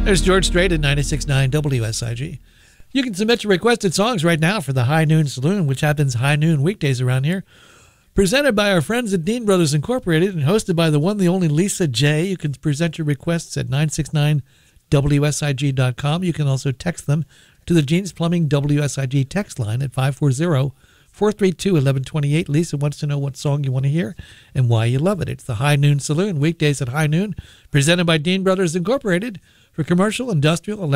There's George Strait at 96.9 WSIG. You can submit your requested songs right now for the High Noon Saloon, which happens high noon weekdays around here. Presented by our friends at Dean Brothers Incorporated and hosted by the one, the only Lisa J. You can present your requests at 969WSIG.com. You can also text them to the Gene's Plumbing WSIG text line at 540-432-1128. Lisa wants to know what song you want to hear and why you love it. It's the High Noon Saloon, weekdays at high noon, presented by Dean Brothers Incorporated for commercial, industrial,